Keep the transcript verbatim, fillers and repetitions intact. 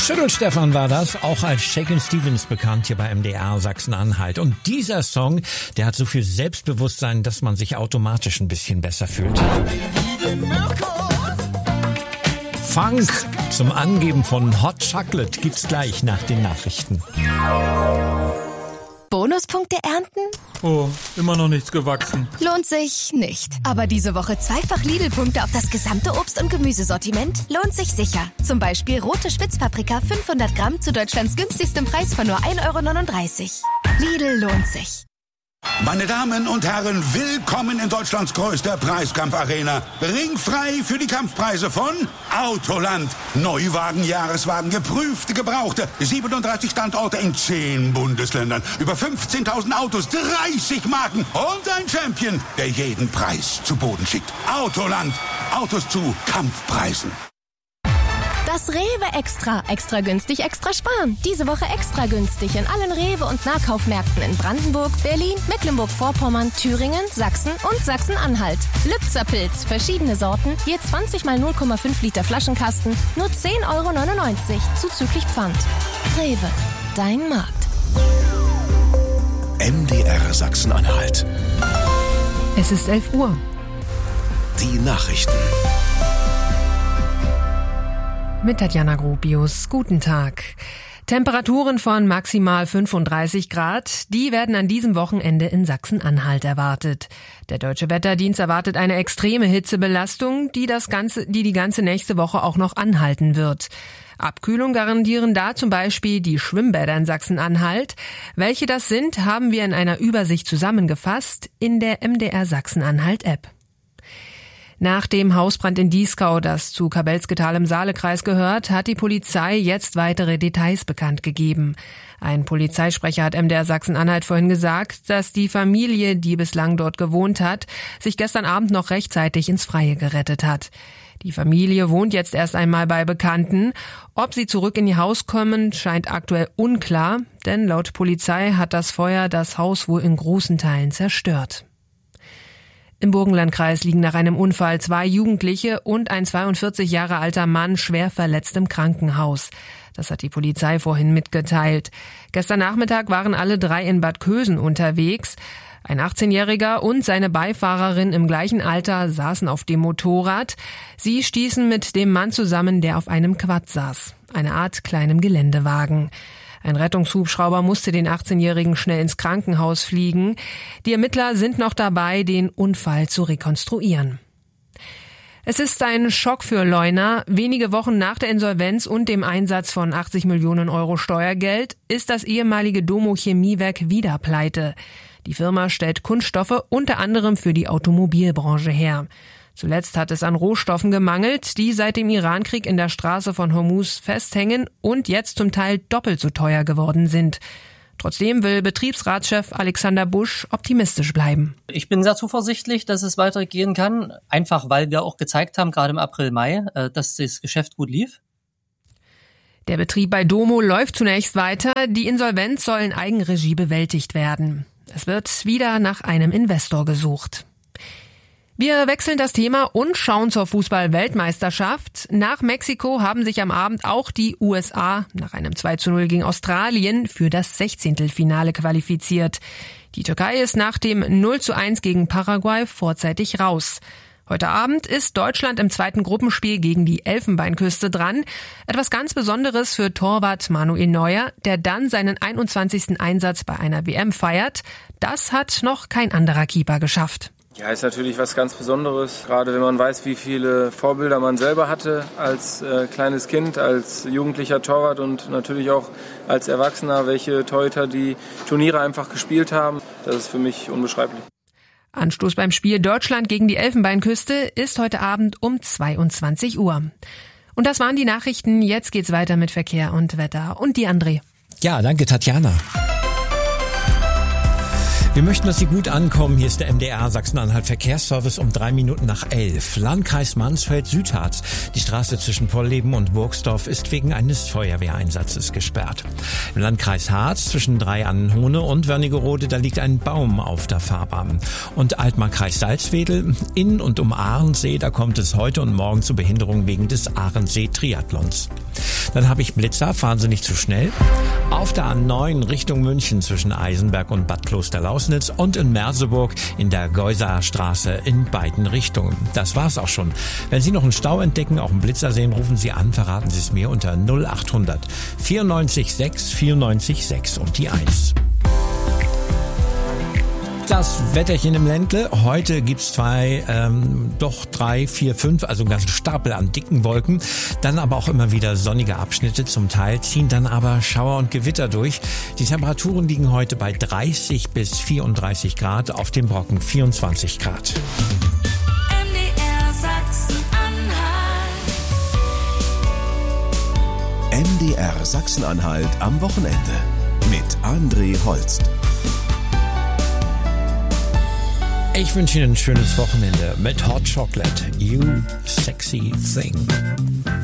Schüttelstefan war das, auch als Shakin' Stevens bekannt hier bei M D R Sachsen-Anhalt. Und dieser Song, der hat so viel Selbstbewusstsein, dass man sich automatisch ein bisschen besser fühlt. Funk zum Angeben von Hot Chocolate gibt's gleich nach den Nachrichten. Bonuspunkte ernten? Oh, immer noch nichts gewachsen. Lohnt sich nicht. Aber diese Woche zweifach Lidl-Punkte auf das gesamte Obst- und Gemüsesortiment lohnt sich sicher. Zum Beispiel rote Spitzpaprika fünfhundert Gramm zu Deutschlands günstigstem Preis von nur ein Euro neununddreißig. Lidl lohnt sich. Meine Damen und Herren, willkommen in Deutschlands größter Preiskampfarena. Ringfrei für die Kampfpreise von Autoland. Neuwagen, Jahreswagen, geprüfte, gebrauchte. siebenunddreißig Standorte in zehn Bundesländern. Über fünfzehntausend Autos, dreißig Marken und ein Champion, der jeden Preis zu Boden schickt. Autoland. Autos zu Kampfpreisen. Das Rewe Extra. Extra günstig, extra sparen. Diese Woche extra günstig in allen Rewe- und Nahkaufmärkten in Brandenburg, Berlin, Mecklenburg-Vorpommern, Thüringen, Sachsen und Sachsen-Anhalt. Lübzer-Pilz, verschiedene Sorten, je zwanzig mal null Komma fünf Liter Flaschenkasten, nur zehn Euro neunundneunzig, zuzüglich Pfand. Rewe, dein Markt. M D R Sachsen-Anhalt. Es ist elf Uhr. Die Nachrichten. Mit Tatjana Gropius. Guten Tag. Temperaturen von maximal fünfunddreißig Grad, die werden an diesem Wochenende in Sachsen-Anhalt erwartet. Der Deutsche Wetterdienst erwartet eine extreme Hitzebelastung, die das ganze, die die ganze nächste Woche auch noch anhalten wird. Abkühlung garantieren da zum Beispiel die Schwimmbäder in Sachsen-Anhalt. Welche das sind, haben wir in einer Übersicht zusammengefasst in der M D R Sachsen-Anhalt-App. Nach dem Hausbrand in Dieskau, das zu Kabelsketal im Saalekreis gehört, hat die Polizei jetzt weitere Details bekannt gegeben. Ein Polizeisprecher hat M D R Sachsen-Anhalt vorhin gesagt, dass die Familie, die bislang dort gewohnt hat, sich gestern Abend noch rechtzeitig ins Freie gerettet hat. Die Familie wohnt jetzt erst einmal bei Bekannten. Ob sie zurück in ihr Haus kommen, scheint aktuell unklar, denn laut Polizei hat das Feuer das Haus wohl in großen Teilen zerstört. Im Burgenlandkreis liegen nach einem Unfall zwei Jugendliche und ein zweiundvierzig Jahre alter Mann schwer verletzt im Krankenhaus. Das hat die Polizei vorhin mitgeteilt. Gestern Nachmittag waren alle drei in Bad Kösen unterwegs. Ein achtzehnjähriger und seine Beifahrerin im gleichen Alter saßen auf dem Motorrad. Sie stießen mit dem Mann zusammen, der auf einem Quad saß, eine Art kleinem Geländewagen. Ein Rettungshubschrauber musste den achtzehnjährigen schnell ins Krankenhaus fliegen. Die Ermittler sind noch dabei, den Unfall zu rekonstruieren. Es ist ein Schock für Leuna. Wenige Wochen nach der Insolvenz und dem Einsatz von achtzig Millionen Euro Steuergeld ist das ehemalige Domo Chemiewerk wieder pleite. Die Firma stellt Kunststoffe unter anderem für die Automobilbranche her. Zuletzt hat es an Rohstoffen gemangelt, die seit dem Irankrieg in der Straße von Hormuz festhängen und jetzt zum Teil doppelt so teuer geworden sind. Trotzdem will Betriebsratschef Alexander Busch optimistisch bleiben. Ich bin sehr zuversichtlich, dass es weitergehen kann, einfach weil wir auch gezeigt haben, gerade im April, Mai, dass das Geschäft gut lief. Der Betrieb bei Domo läuft zunächst weiter. Die Insolvenz soll in Eigenregie bewältigt werden. Es wird wieder nach einem Investor gesucht. Wir wechseln das Thema und schauen zur Fußball-Weltmeisterschaft. Nach Mexiko haben sich am Abend auch die U S A nach einem zwei zu null gegen Australien für das Sechzehntelfinale qualifiziert. Die Türkei ist nach dem null zu eins gegen Paraguay vorzeitig raus. Heute Abend ist Deutschland im zweiten Gruppenspiel gegen die Elfenbeinküste dran. Etwas ganz Besonderes für Torwart Manuel Neuer, der dann seinen einundzwanzigsten Einsatz bei einer W M feiert. Das hat noch kein anderer Keeper geschafft. Ja, ist natürlich was ganz Besonderes, gerade wenn man weiß, wie viele Vorbilder man selber hatte als äh, kleines Kind, als jugendlicher Torwart und natürlich auch als Erwachsener, welche Torhüter die Turniere einfach gespielt haben. Das ist für mich unbeschreiblich. Anstoß beim Spiel Deutschland gegen die Elfenbeinküste ist heute Abend um zweiundzwanzig Uhr. Und das waren die Nachrichten. Jetzt geht's weiter mit Verkehr und Wetter. Und die André. Ja, danke Tatjana. Wir möchten, dass Sie gut ankommen. Hier ist der M D R Sachsen-Anhalt Verkehrsservice um drei Minuten nach elf. Landkreis Mansfeld-Südharz. Die Straße zwischen Polleben und Burgsdorf ist wegen eines Feuerwehreinsatzes gesperrt. Im Landkreis Harz zwischen Drei-Annenhohne und Wernigerode, da liegt ein Baum auf der Fahrbahn. Und Altmark-Kreis Salzwedel in und um Ahrensee, da kommt es heute und morgen zu Behinderungen wegen des Ahrensee-Triathlons. Dann habe ich Blitzer, fahren Sie nicht zu schnell. Auf der A neun Richtung München zwischen Eisenberg und Bad Klosterlausnitz und in Merseburg in der Geusaer Straße in beiden Richtungen. Das war's auch schon. Wenn Sie noch einen Stau entdecken, auch einen Blitzer sehen, rufen Sie an, verraten Sie es mir unter null acht hundert vierundneunzig sechs vierundneunzig sechs und die eins. Das Wetterchen im Ländle. Heute gibt's zwei, ähm, doch drei, vier, fünf, also einen ganzen Stapel an dicken Wolken. Dann aber auch immer wieder sonnige Abschnitte. Zum Teil ziehen dann aber Schauer und Gewitter durch. Die Temperaturen liegen heute bei dreißig bis vierunddreißig Grad, auf dem Brocken vierundzwanzig Grad. M D R Sachsen-Anhalt. M D R Sachsen-Anhalt am Wochenende mit André Holst. Ich wünsche Ihnen ein schönes Wochenende mit Hot Chocolate. You sexy thing.